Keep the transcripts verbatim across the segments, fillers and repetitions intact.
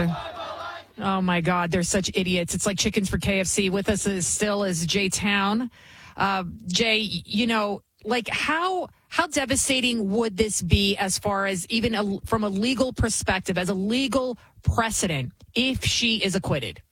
God. Oh, my God. They're such idiots. It's like chickens for K F C. With us is still is Jay Town. Uh, Jay, you know, like how how devastating would this be as far as even a, from a legal perspective, as a legal precedent, if she is acquitted?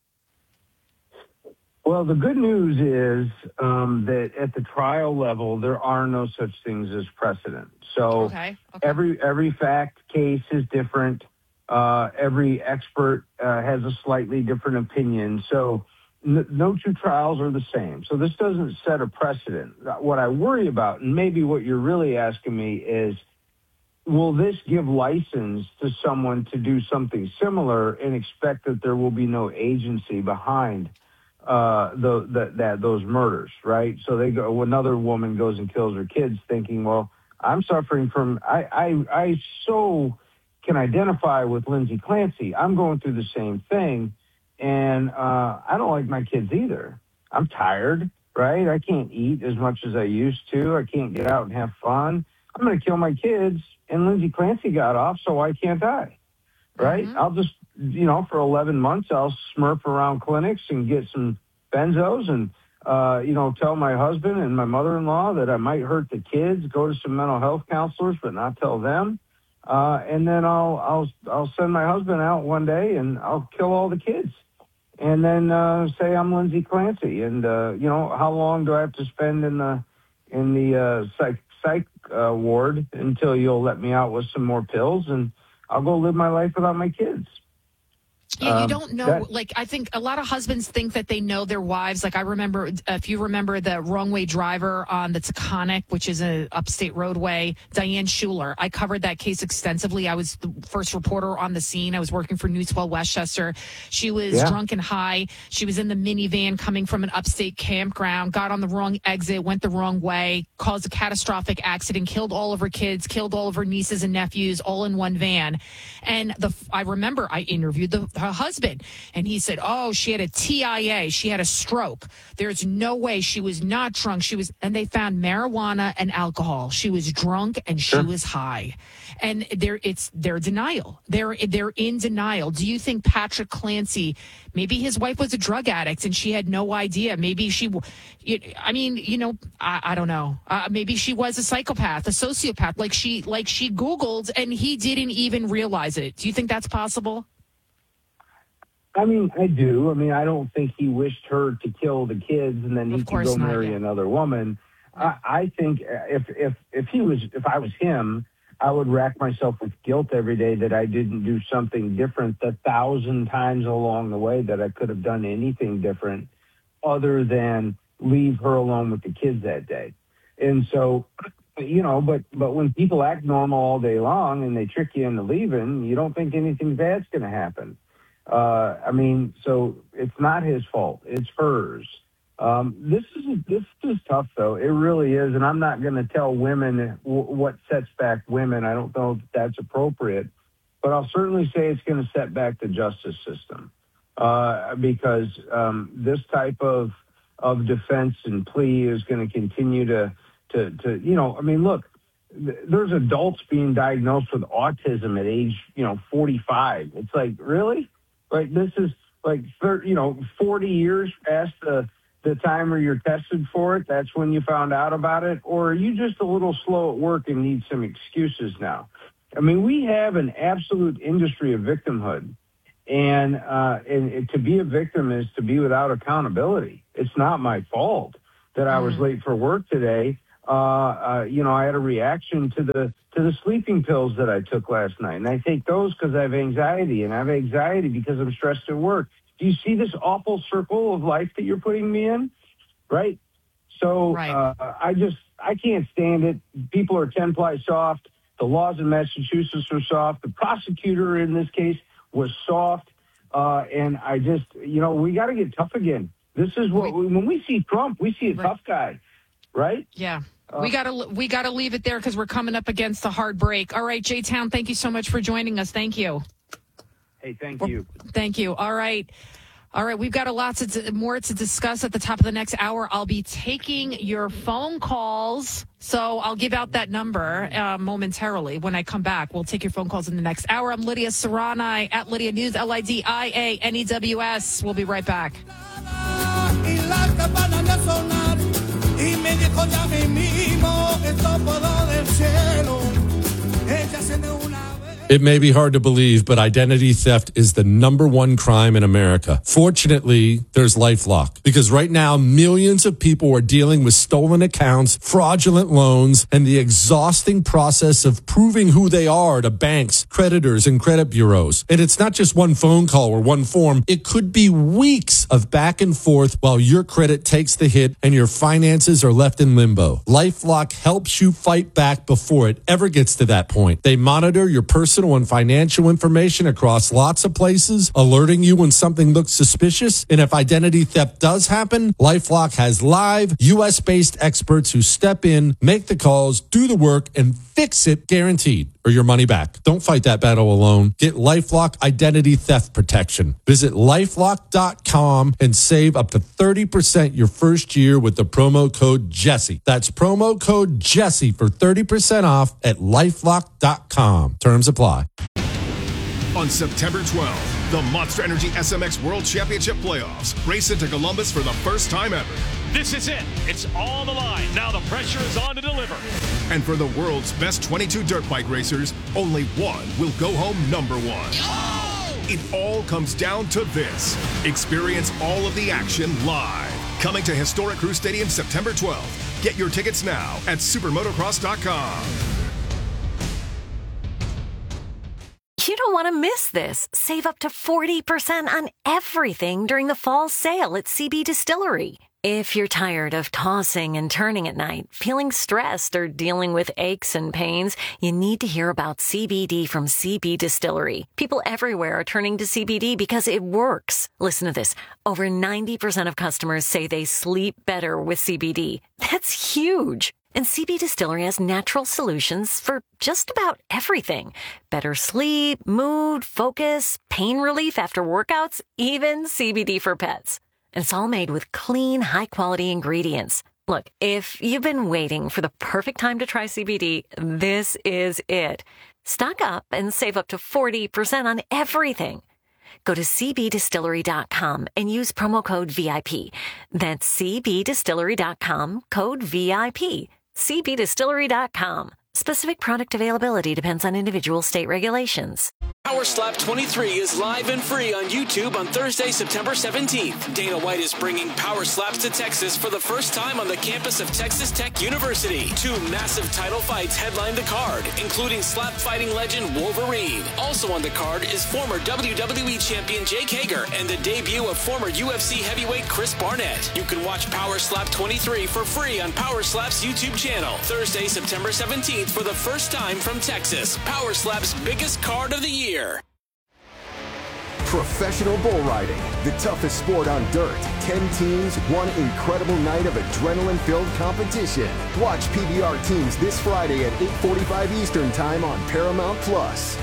Well, the good news is um, that at the trial level, there are no such things as precedent. So okay, okay. every every fact case is different. Uh, every expert uh, has a slightly different opinion. So n- no two trials are the same. So this doesn't set a precedent. What I worry about, and maybe what you're really asking me is, will this give license to someone to do something similar and expect that there will be no agency behind uh, the, the, that those murders, right? So they go, another woman goes and kills her kids thinking, well, I'm suffering from, I, I, I so can identify with Lindsay Clancy. I'm going through the same thing, and uh, I don't like my kids either. I'm tired, right? I can't eat as much as I used to. I can't get out and have fun. I'm going to kill my kids, and Lindsay Clancy got off, so why can't I, right? Mm-hmm. I'll just, you know, for eleven months, I'll smurf around clinics and get some benzos and, uh, you know, tell my husband and my mother-in-law that I might hurt the kids, go to some mental health counselors, but not tell them. Uh, and then I'll, I'll, I'll send my husband out one day and I'll kill all the kids. And then, uh, say I'm Lindsay Clancy. And, uh, you know, how long do I have to spend in the, in the, uh, psych, psych, uh, ward until you'll let me out with some more pills, and I'll go live my life without my kids. Yeah, you Um, don't know. that- like, I think a lot of husbands think that they know their wives. Like, I remember, if you remember the Wrong Way Driver on the Taconic, which is a upstate roadway, Diane Schuler. I covered that case extensively. I was the first reporter on the scene. I was working for News twelve Westchester. She was Yeah. drunk and high. She was in the minivan coming from an upstate campground, got on the wrong exit, went the wrong way, caused a catastrophic accident, killed all of her kids, killed all of her nieces and nephews, all in one van. And the I remember I interviewed the her husband, and he said, oh, she had a T I A. She had a stroke. There's no way she was not drunk. She was, and they found marijuana and alcohol. She was drunk and she Sure. was high. And they're, it's, they're denial. They're, they're in denial. Do you think Patrick Clancy, maybe his wife was a drug addict and she had no idea? Maybe she, I mean, you know, I, I don't know. Uh, maybe she was a psychopath, a sociopath, like she, like she Googled and he didn't even realize it. Do you think that's possible? I mean, I do. I mean, I don't think he wished her to kill the kids and then he Of could course go not, marry yeah. another woman. I, I think if if if he was, if I was him, I would rack myself with guilt every day that I didn't do something different the thousand times along the way, that I could have done anything different other than leave her alone with the kids that day. And so, you know, but but when people act normal all day long and they trick you into leaving, you don't think anything bad's going to happen. Uh, I mean, so it's not his fault. It's hers. Um, this is this is tough, though. It really is. And I'm not going to tell women w- what sets back women. I don't know if that's appropriate. But I'll certainly say it's going to set back the justice system uh, because um, this type of of defense and plea is going to continue to, to, to, you know, I mean, look, th- there's adults being diagnosed with autism at age, you know, forty-five. It's like, really? Like, this is like, thirty, you know, forty years past the, the time where you're tested for it. That's when you found out about it. Or are you just a little slow at work and need some excuses now? I mean, we have an absolute industry of victimhood. And, uh, and it, to be a victim is to be without accountability. It's not my fault that I was Mm. late for work today. Uh, uh, you know, I had a reaction to the to the sleeping pills that I took last night. And I take those because I have anxiety, and I have anxiety because I'm stressed at work. Do you see this awful circle of life that you're putting me in? Right? So Right. uh, I just, I can't stand it. People are ten-ply soft. The laws in Massachusetts are soft. The prosecutor in this case was soft. Uh, and I just, you know, we got to get tough again. This is what, we, when we see Trump, we see a Right. tough guy, right? Yeah. Uh, we gotta we gotta leave it there because we're coming up against the hard break. All right, Jay Town, thank you so much for joining us. Thank you. Hey, thank We're- you. Thank you. All right. All right, we've got a lot to, more to discuss at the top of the next hour. I'll be taking your phone calls, so I'll give out that number uh, momentarily when I come back. We'll take your phone calls in the next hour. I'm Lydia Serrani at Lydia News, L I D I A N E W S. We'll be right back. It may be hard to believe, but identity theft is the number one crime in America. Fortunately, there's LifeLock, because right now millions of people are dealing with stolen accounts, fraudulent loans, and the exhausting process of proving who they are to banks, creditors, and credit bureaus. And it's not just one phone call or one form. It could be weeks of back and forth while your credit takes the hit and your finances are left in limbo. LifeLock helps you fight back before it ever gets to that point. They monitor your personal and financial information across lots of places, alerting you when something looks suspicious. And if identity theft does happen, LifeLock has live U S-based experts who step in, make the calls, do the work, and fix it guaranteed, or your money back. Don't fight that battle alone. Get LifeLock Identity Theft Protection. Visit LifeLock dot com and save up to thirty percent your first year with the promo code Jesse. That's promo code Jesse for thirty percent off at LifeLock dot com. Terms apply. On September twelfth, the Monster Energy S M X World Championship Playoffs race into Columbus for the first time ever. This is it. It's all on the line. Now the pressure is on to deliver. And for the world's best twenty-two dirt bike racers, only one will go home number one. Oh! It all comes down to this. Experience all of the action live. Coming to Historic Crew Stadium September twelfth. Get your tickets now at supermotocross dot com. You don't want to miss this. Save up to forty percent on everything during the fall sale at C B Distillery. If you're tired of tossing and turning at night, feeling stressed, or dealing with aches and pains, you need to hear about C B D from C B Distillery. People everywhere are turning to C B D because it works. Listen to this. Over ninety percent of customers say they sleep better with C B D. That's huge. And C B Distillery has natural solutions for just about everything. Better sleep, mood, focus, pain relief after workouts, even C B D for pets. And it's all made with clean, high-quality ingredients. Look, if you've been waiting for the perfect time to try C B D, this is it. Stock up and save up to forty percent on everything. Go to c b distillery dot com and use promo code V I P. That's c b distillery dot com, code V I P. c b distillery dot com. Specific product availability depends on individual state regulations. Power Slap twenty-three is live and free on YouTube on Thursday, September seventeenth. Dana White is bringing Power Slaps to Texas for the first time on the campus of Texas Tech University. Two massive title fights headline the card, including slap fighting legend Wolverine. Also on the card is former W W E champion Jake Hager and the debut of former U F C heavyweight Chris Barnett. You can watch Power Slap twenty-three for free on Power Slap's YouTube channel. Thursday, September seventeenth for the first time from Texas. Power Slap's biggest card of the year. Professional bull riding, the toughest sport on dirt. Ten teams, one incredible night of adrenaline-filled competition. Watch P B R teams this Friday at eight forty-five Eastern Time on Paramount Plus.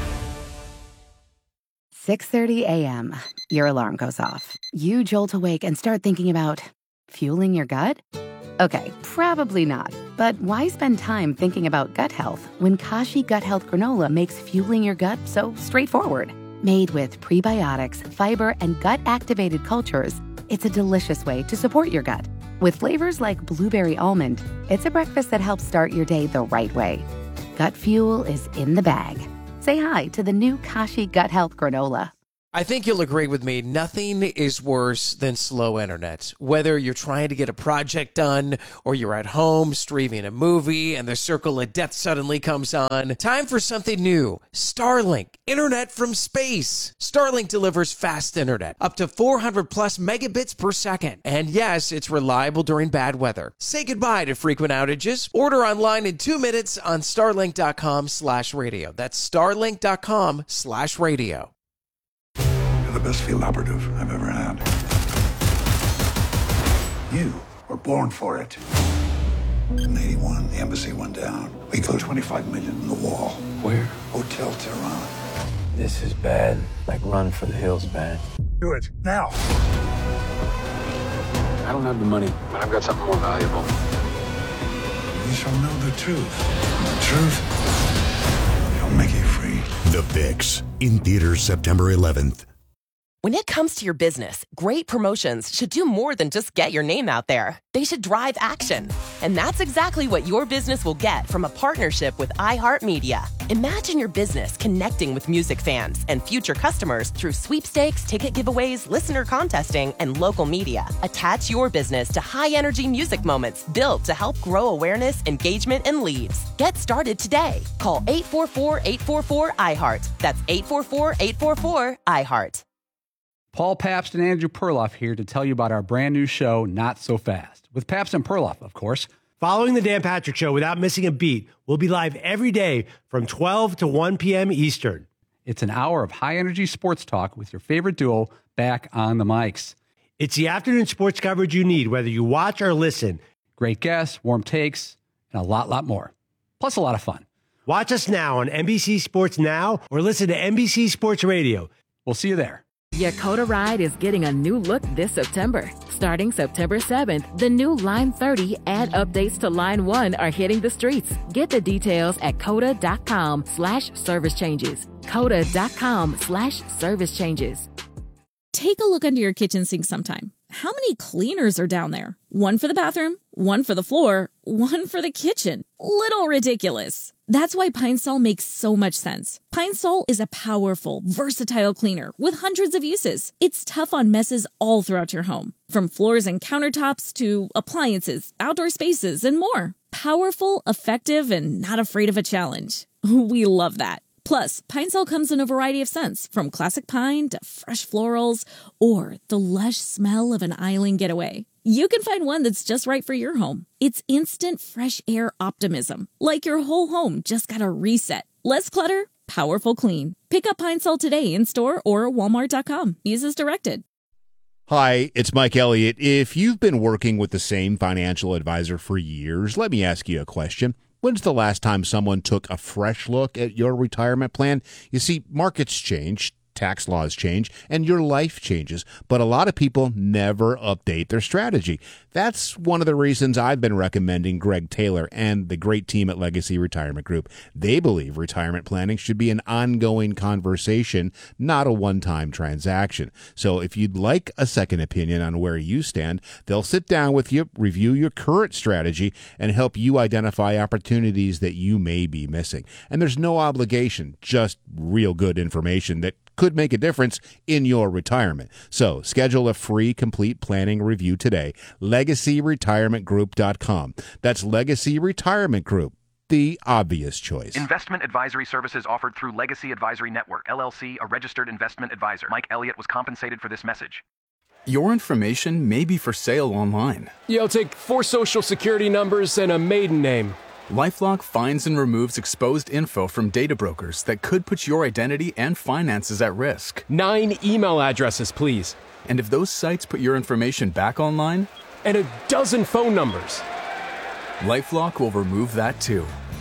six thirty a.m. Your alarm goes off. You jolt awake and start thinking about fueling your gut? Okay, probably not. But why spend time thinking about gut health when Kashi Gut Health Granola makes fueling your gut so straightforward? Made with prebiotics, fiber, and gut-activated cultures, it's a delicious way to support your gut. With flavors like blueberry almond, it's a breakfast that helps start your day the right way. Gut fuel is in the bag. Say hi to the new Kashi Gut Health Granola. I think you'll agree with me, nothing is worse than slow internet. Whether you're trying to get a project done or you're at home streaming a movie and the circle of death suddenly comes on, time for something new. Starlink, internet from space. Starlink delivers fast internet, up to four hundred plus megabits per second. And yes, it's reliable during bad weather. Say goodbye to frequent outages. Order online in two minutes on starlink.com slash radio. That's starlink.com slash radio. The best field operative I've ever had. You were born for it. In eighty-one, the embassy went down. We put twenty-five million in the wall. Where? Hotel Tehran. This is bad. Like Run for the Hills bad. Do it, now. I don't have the money, but I've got something more valuable. You shall know the truth. And the truth shall make you free. The Fix, in theaters September eleventh. When it comes to your business, great promotions should do more than just get your name out there. They should drive action. And that's exactly what your business will get from a partnership with iHeartMedia. Imagine your business connecting with music fans and future customers through sweepstakes, ticket giveaways, listener contesting, and local media. Attach your business to high-energy music moments built to help grow awareness, engagement, and leads. Get started today. Call eight four four, eight four four, I heart. That's eight four four, eight four four, I heart. Paul Pabst and Andrew Perloff here to tell you about our brand new show, Not So Fast, with Pabst and Perloff, of course. Following the Dan Patrick Show without missing a beat, we'll be live every day from twelve to one p.m. Eastern. It's an hour of high-energy sports talk with your favorite duo back on the mics. It's the afternoon sports coverage you need, whether you watch or listen. Great guests, warm takes, and a lot, lot more. Plus a lot of fun. Watch us now on N B C Sports Now or listen to N B C Sports Radio. We'll see you there. Yakota Ride is getting a new look this September. Starting September seventh, the new Line thirty and updates to Line one are hitting the streets. Get the details at coda.com slash service changes. coda.com slash service changes. Take a look under your kitchen sink sometime. How many cleaners are down there? One for the bathroom, one for the floor, one for the kitchen. Little ridiculous. That's why Pine Sol makes so much sense. Pine Sol is a powerful, versatile cleaner with hundreds of uses. It's tough on messes all throughout your home, from floors and countertops to appliances, outdoor spaces, and more. Powerful, effective, and not afraid of a challenge. We love that. Plus, Pine Sol comes in a variety of scents, from classic pine to fresh florals, or the lush smell of an island getaway. You can find one that's just right for your home. It's instant fresh air optimism, like your whole home just got a reset. Less clutter, powerful clean. Pick up Pine Sol today in store or walmart dot com. Use as directed. Hi, it's Mike Elliott. If you've been working with the same financial advisor for years, let me ask you a question. When's the last time someone took a fresh look at your retirement plan? You see, markets change, tax laws change, and your life changes, but a lot of people never update their strategy. That's one of the reasons I've been recommending Greg Taylor and the great team at Legacy Retirement Group. They believe retirement planning should be an ongoing conversation, not a one-time transaction. So if you'd like a second opinion on where you stand, they'll sit down with you, review your current strategy, and help you identify opportunities that you may be missing. And there's no obligation, just real good information that could make a difference in your retirement. So schedule a free complete planning review today. legacy retirement group dot com. That's Legacy Retirement Group, the obvious choice. Investment advisory services offered through Legacy Advisory Network, L L C, a registered investment advisor. Mike Elliott was compensated for this message. Your information may be for sale online. Yeah, I'll take four social security numbers and a maiden name. LifeLock finds and removes exposed info from data brokers that could put your identity and finances at risk. Nine email addresses, please. And if those sites put your information back online? And a dozen phone numbers. LifeLock will remove that too.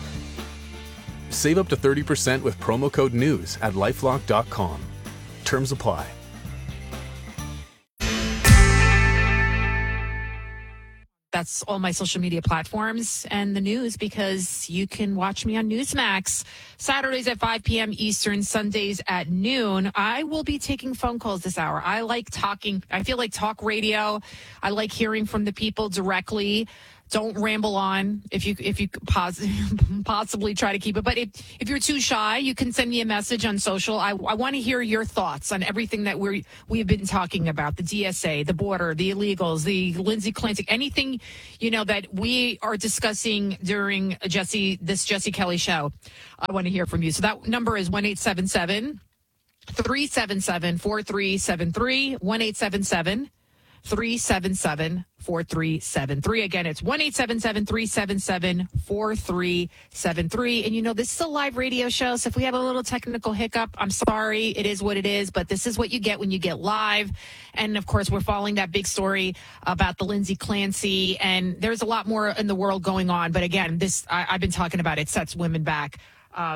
Save up to thirty percent with promo code NEWS at lifelock dot com. Terms apply. That's all my social media platforms and the news, because you can watch me on Newsmax Saturdays at five p.m. Eastern, Sundays at noon. I will be taking phone calls this hour. I like talking. I feel like talk radio. I like hearing from the people directly. Don't ramble on if you if you pos- possibly try to keep it. But if, if you're too shy, you can send me a message on social. I, I want to hear your thoughts on everything that we're, we've been talking about, the D S A, the border, the illegals, the Lindsey Clancy, anything, you know, that we are discussing during Jesse this Jesse Kelly show. I want to hear from you. So that number is one eight seven seven, three seven seven, four three seven three, one eight seven seven, three seven seven, four three seven three. Again, it's one eight seven seven, three seven seven, four three seven three. And you know, this is a live radio show, so if we have a little technical hiccup, I'm sorry. It is what it is, but this is what you get when you get live. And of course, we're following that big story about the Lindsey Clancy, and there's a lot more in the world going on. But again, this I, I've been talking about, it sets women back. Um,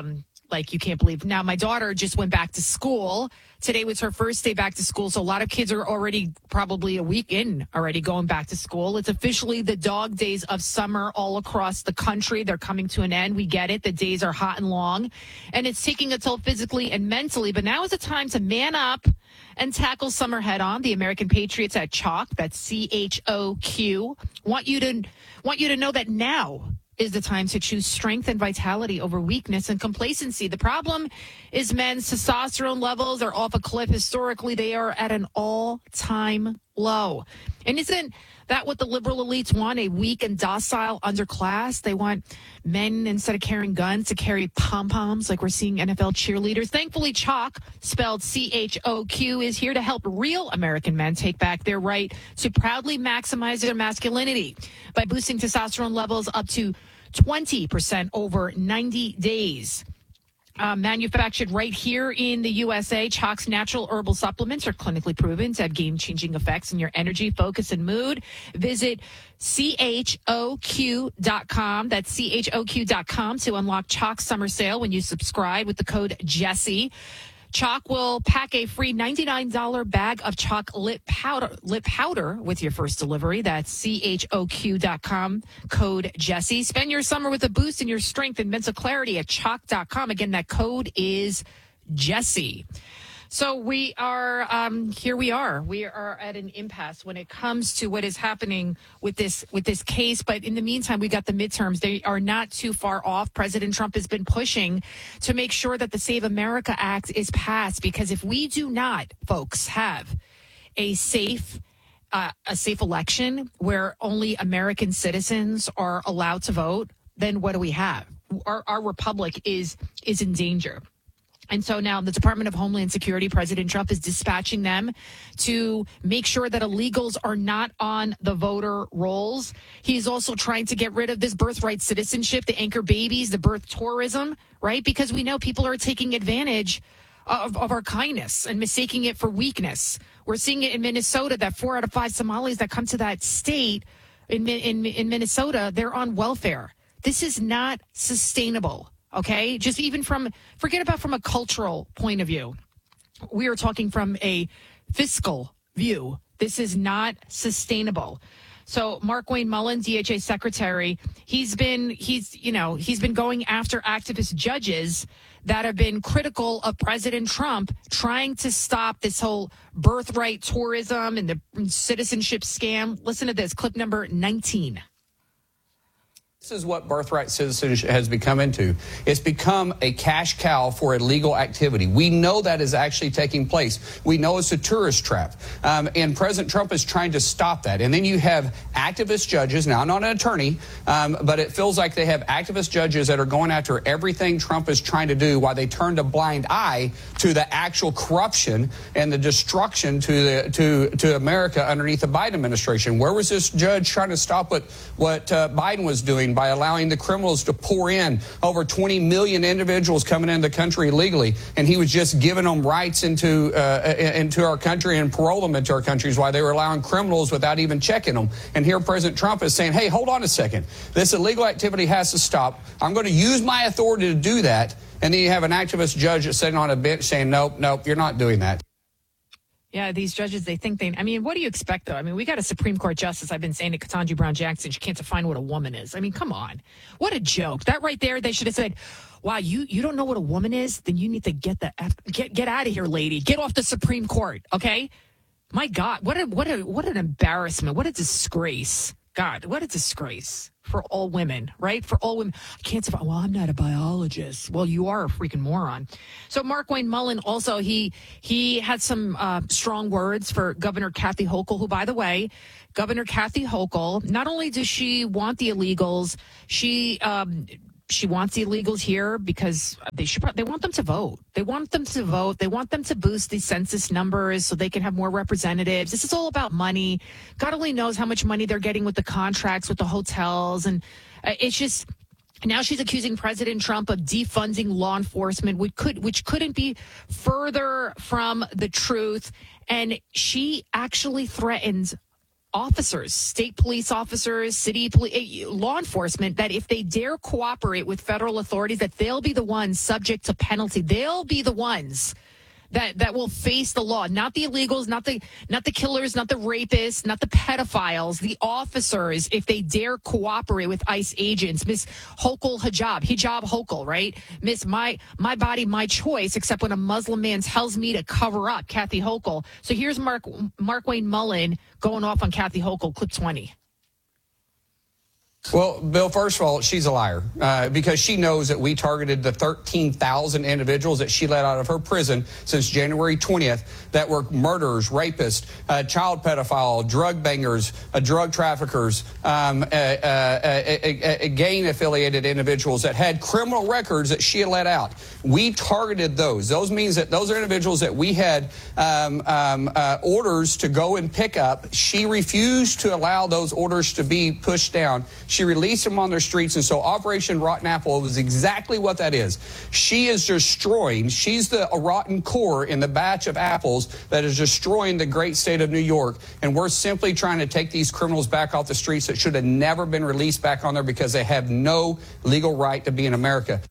like you can't believe. Now, my daughter just went back to school. Today was her first day back to school. So a lot of kids are already probably a week in already going back to school. It's officially the dog days of summer all across the country. They're coming to an end. We get it. The days are hot and long, and it's taking a toll physically and mentally. But now is the time to man up and tackle summer head on. The American Patriots at Chalk, that's C H O Q, want you to want you to know that now is the time to choose strength and vitality over weakness and complacency. The problem is men's testosterone levels are off a cliff. Historically, they are at an all-time low. And isn't that what the liberal elites want? A weak and docile underclass? They want men, instead of carrying guns, to carry pom-poms like we're seeing N F L cheerleaders. Thankfully, Chalk, spelled C H O Q, is here to help real American men take back their right to proudly maximize their masculinity by boosting testosterone levels up to twenty percent over ninety days. Uh, manufactured right here in the U S A, Chalk's natural herbal supplements are clinically proven to have game-changing effects in your energy, focus, and mood. Visit C H O Q dot com. That's C H O Q dot com to unlock Chalk's summer sale when you subscribe with the code Jesse. Chalk will pack a free ninety-nine dollars bag of Chalk lip powder, lip powder with your first delivery. That's C H O Q dot com, code Jesse. Spend your summer with a boost in your strength and mental clarity at Chalk dot com. Again, that code is Jesse. So we are, um, here we are. We are at an impasse when it comes to what is happening with this with this case. But in the meantime, we got the midterms. They are not too far off. President Trump has been pushing to make sure that the Save America Act is passed, because if we do not, folks, have a safe uh, a safe election where only American citizens are allowed to vote, then what do we have? Our, our republic is is in danger. And so now the Department of Homeland Security, President Trump is dispatching them to make sure that illegals are not on the voter rolls. He's also trying to get rid of this birthright citizenship, the anchor babies, the birth tourism, right? Because we know people are taking advantage of, of our kindness and mistaking it for weakness. We're seeing it in Minnesota that four out of five Somalis that come to that state in, in, in Minnesota, they're on welfare. This is not sustainable. Okay, just even from, forget about from a cultural point of view. We are talking from a fiscal view. This is not sustainable. So Mark Wayne Mullen, D H A secretary, he's been, he's, you know, he's been going after activist judges that have been critical of President Trump trying to stop this whole birthright tourism and the citizenship scam. Listen to this, clip number nineteen. This is what birthright citizenship has become into. It's become a cash cow for illegal activity. We know that is actually taking place. We know it's a tourist trap. Um, and President Trump is trying to stop that. And then you have activist judges. Now, I'm not an attorney, um, but it feels like they have activist judges that are going after everything Trump is trying to do while they turned a blind eye to the actual corruption and the destruction to the to to America underneath the Biden administration. Where was this judge trying to stop what, what uh, Biden was doing by allowing the criminals to pour in over twenty million individuals coming into the country illegally, and he was just giving them rights into uh, into our country and parole them into our countries while they were allowing criminals without even checking them. And here President Trump is saying, hey, hold on a second. This illegal activity has to stop. I'm going to use my authority to do that. And then you have an activist judge that's sitting on a bench saying, nope, nope, you're not doing that. Yeah, these judges, they think they, I mean, what do you expect, though? I mean, we got a Supreme Court justice, I've been saying to Ketanji Brown Jackson, she can't define what a woman is. I mean, come on. What a joke. That right there, they should have said, wow, you, you don't know what a woman is? Then you need to get the F, get get out of here, lady. Get off the Supreme Court, okay? My God, what a what a what an embarrassment. What a disgrace. God, what a disgrace for all women, right? For all women. I can't define, well, I'm not a biologist. Well, you are a freaking moron. So Mark Wayne Mullen also, he he had some uh, strong words for Governor Kathy Hochul, who, by the way, Governor Kathy Hochul, not only does she want the illegals, she um, she wants the illegals here because they should. They want them to vote. They want them to vote. They want them to boost the census numbers so they can have more representatives. This is all about money. God only knows how much money they're getting with the contracts with the hotels, and uh, it's just. Now she's accusing President Trump of defunding law enforcement, which could which couldn't be further from the truth. And she actually threatens officers, state police officers, city police, law enforcement, that if they dare cooperate with federal authorities, that they'll be the ones subject to penalty. They'll be the ones that that will face the law, not the illegals, not the not the killers, not the rapists, not the pedophiles, the officers, if they dare cooperate with ICE agents. Miss Hochul Hijab, Hijab Hochul, right? Miss my my body, my choice, except when a Muslim man tells me to cover up, Kathy Hochul. So here's Mark Mark Wayne Mullen going off on Kathy Hochul, clip twenty. Well, Bill, first of all, she's a liar uh, because she knows that we targeted the thirteen thousand individuals that she let out of her prison since January twentieth that were murderers, rapists, uh, child pedophile, drug bangers, uh, drug traffickers, um, uh, uh, uh, uh, gang-affiliated individuals that had criminal records that she had let out. We targeted those. Those means that those are individuals that we had um, um, uh, orders to go and pick up. She refused to allow those orders to be pushed down. She released them on their streets, and so Operation Rotten Apple was exactly what that is. She is destroying, she's the a rotten core in the batch of apples that is destroying the great state of New York, and we're simply trying to take these criminals back off the streets that should have never been released back on there because they have no legal right to be in America.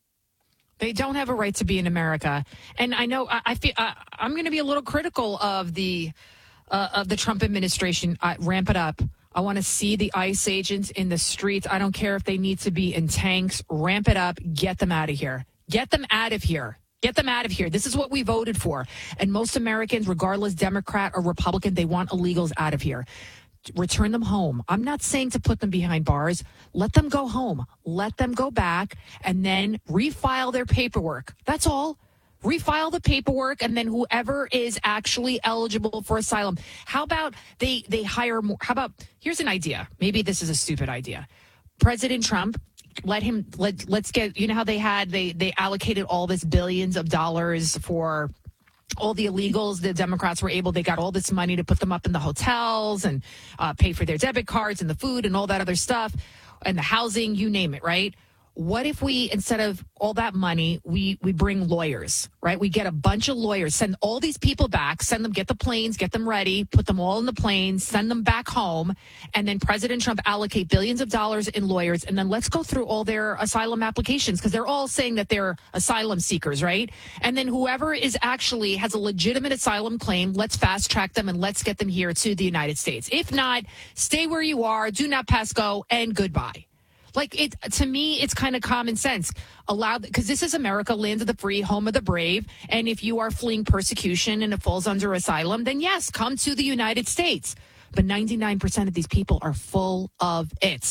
They don't have a right to be in America. And I know I, I feel I, I'm going to be a little critical of the uh, of the Trump administration. Uh, ramp it up. I want to see the ICE agents in the streets. I don't care if they need to be in tanks. Ramp it up. Get them out of here. Get them out of here. Get them out of here. This is what we voted for. And most Americans, regardless Democrat or Republican, they want illegals out of here. Return them home. I'm not saying to put them behind bars. Let them go home. Let them go back and then refile their paperwork. That's all. Refile the paperwork, and then whoever is actually eligible for asylum. How about they they hire more? How about, here's an idea. Maybe this is a stupid idea. President Trump, let him, let, let's get, you know how they had, they, they allocated all this billions of dollars for all the illegals. The Democrats were able, they got all this money to put them up in the hotels and uh, pay for their debit cards and the food and all that other stuff and the housing, you name it, right? What if we, instead of all that money, we we bring lawyers, right? We get a bunch of lawyers, send all these people back, send them, get the planes, get them ready, put them all in the planes, send them back home, and then President Trump allocate billions of dollars in lawyers, and then let's go through all their asylum applications, because they're all saying that they're asylum seekers, right? And then whoever is actually has a legitimate asylum claim, let's fast track them and let's get them here to the United States. If not, stay where you are, do not pass go, and goodbye. Like, it, to me, it's kind of common sense. Allow, because this is America, land of the free, home of the brave. And if you are fleeing persecution and it falls under asylum, then yes, come to the United States. But ninety-nine percent of these people are full of it.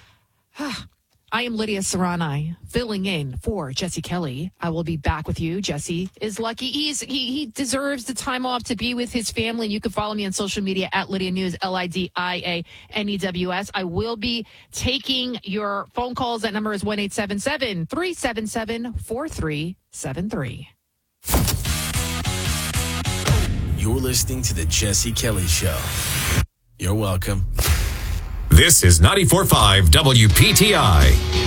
I am Lydia Serrani, filling in for Jesse Kelly. I will be back with you. Jesse is lucky. He's, he he deserves the time off to be with his family. And you can follow me on social media at Lydia News, L I D I A N E W S. I will be taking your phone calls. That number is one eight seven seven, three seven seven, four three seven three. You're listening to The Jesse Kelly Show. You're welcome. This is ninety-four point five W P T I.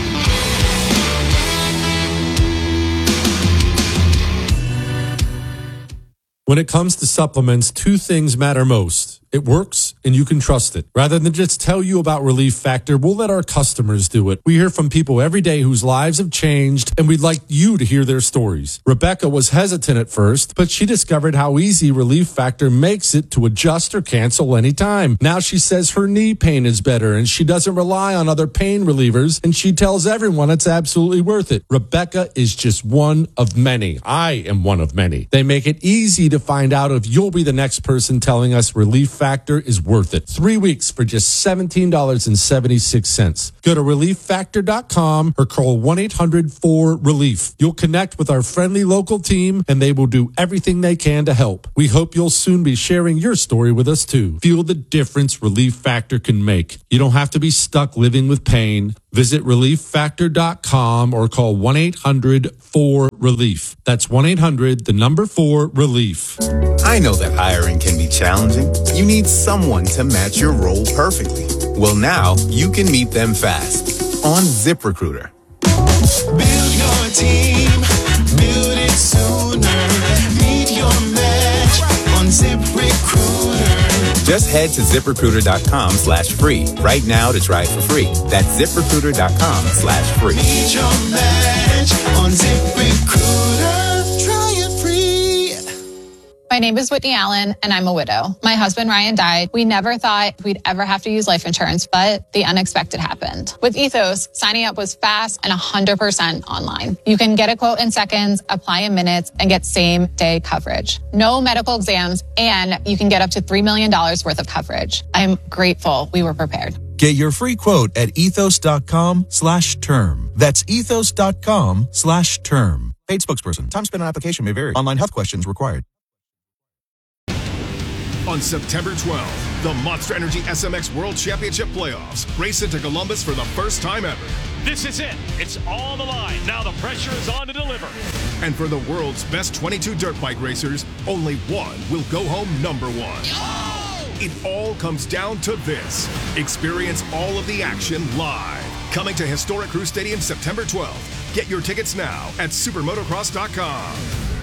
When it comes to supplements, two things matter most. It works, and you can trust it. Rather than just tell you about Relief Factor, we'll let our customers do it. We hear from people every day whose lives have changed, and we'd like you to hear their stories. Rebecca was hesitant at first, but she discovered how easy Relief Factor makes it to adjust or cancel anytime. Now she says her knee pain is better, and she doesn't rely on other pain relievers, and she tells everyone it's absolutely worth it. Rebecca is just one of many. I am one of many. They make it easy to find out if you'll be the next person telling us Relief Factor Factor is worth it. Three weeks for just seventeen dollars and seventy-six cents. Go to relief factor dot com or call one eight hundred four relief. You'll connect with our friendly local team and they will do everything they can to help. We hope you'll soon be sharing your story with us too. Feel the difference Relief Factor can make. You don't have to be stuck living with pain. Visit relief factor dot com or call one eight hundred four relief. That's one eight hundred, the number four, relief. I know that hiring can be challenging. You need someone to match your role perfectly. Well, now you can meet them fast on ZipRecruiter. Build your team, build it sooner. Meet your match on ZipRecruiter. Just head to ZipRecruiter.com slash free right now to try it for free. That's ZipRecruiter.com slash free. Need your match on ZipRecruiter. Try it free. My name is Whitney Allen, and I'm a widow. My husband, Ryan, died. We never thought we'd ever have to use life insurance, but the unexpected happened. With Ethos, signing up was fast and one hundred percent online. You can get a quote in seconds, apply in minutes, and get same-day coverage. No medical exams, and you can get up to three million dollars worth of coverage. I'm grateful we were prepared. Get your free quote at ethos.com slash term. That's ethos.com slash term. Paid spokesperson. Time spent on application may vary. Online health questions required. On September twelfth, the Monster Energy S M X World Championship Playoffs race into Columbus for the first time ever. This is it. It's on the line. Now the pressure is on to deliver. And for the world's best twenty-two dirt bike racers, only one will go home number one. Oh! It all comes down to this. Experience all of the action live. Coming to historic Crew Stadium September twelfth. Get your tickets now at supermotocross dot com.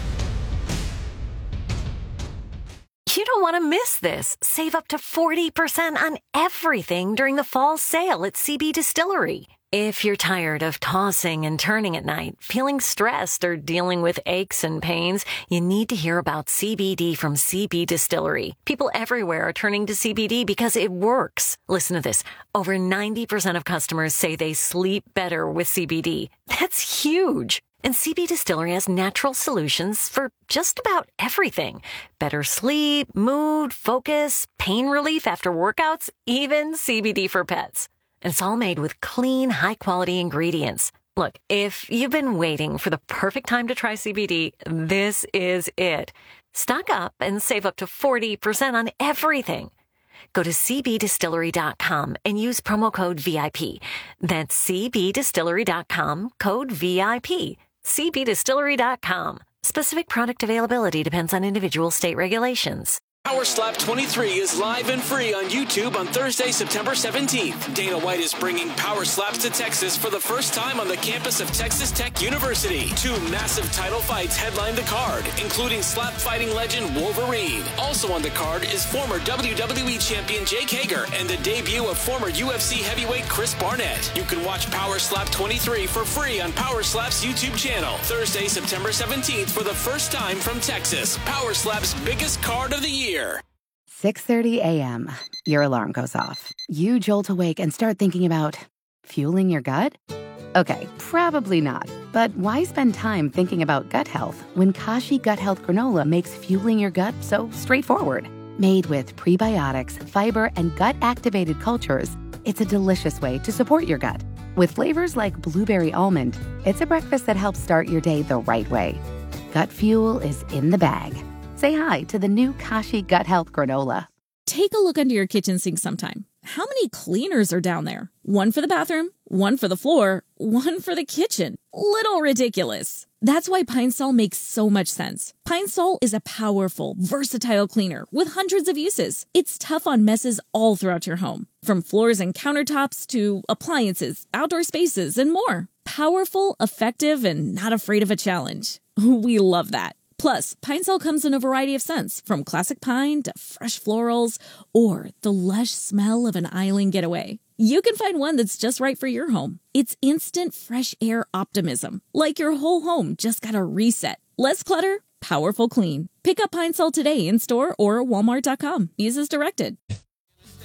You don't want to miss this. Save up to forty percent on everything during the fall sale at C B Distillery. If you're tired of tossing and turning at night, feeling stressed, or dealing with aches and pains, you need to hear about C B D from C B Distillery. People everywhere are turning to C B D because it works. Listen to this. Over ninety percent of customers say they sleep better with C B D. That's huge. And C B Distillery has natural solutions for just about everything. Better sleep, mood, focus, pain relief after workouts, even C B D for pets. And it's all made with clean, high-quality ingredients. Look, if you've been waiting for the perfect time to try C B D, this is it. Stock up and save up to forty percent on everything. Go to c b distillery dot com and use promo code V I P. That's c b distillery dot com, code V I P. c b distillery dot com. Specific product availability depends on individual state regulations. Power Slap twenty-three is live and free on YouTube on Thursday, September seventeenth. Dana White is bringing Power Slaps to Texas for the first time on the campus of Texas Tech University. Two massive title fights headline the card, including slap fighting legend Wolverine. Also on the card is former W W E champion Jake Hager and the debut of former U F C heavyweight Chris Barnett. You can watch Power Slap twenty-three for free on Power Slap's YouTube channel. Thursday, September seventeenth for the first time from Texas. Power Slap's biggest card of the year. six thirty a.m. Your alarm goes off. You jolt awake and start thinking about fueling your gut? Okay, probably not. But why spend time thinking about gut health when Kashi Gut Health Granola makes fueling your gut so straightforward? Made with prebiotics, fiber, and gut-activated cultures, it's a delicious way to support your gut. With flavors like blueberry almond, it's a breakfast that helps start your day the right way. Gut fuel is in the bag. Say hi to the new Kashi Gut Health Granola. Take a look under your kitchen sink sometime. How many cleaners are down there? One for the bathroom, one for the floor, one for the kitchen. Little ridiculous. That's why Pine Sol makes so much sense. Pine Sol is a powerful, versatile cleaner with hundreds of uses. It's tough on messes all throughout your home, from floors and countertops to appliances, outdoor spaces, and more. Powerful, effective, and not afraid of a challenge. We love that. Plus, Pine Sol comes in a variety of scents, from classic pine to fresh florals or the lush smell of an island getaway. You can find one that's just right for your home. It's instant fresh air optimism, like your whole home just got a reset. Less clutter, powerful clean. Pick up Pine Sol today in store or walmart dot com. Use as directed.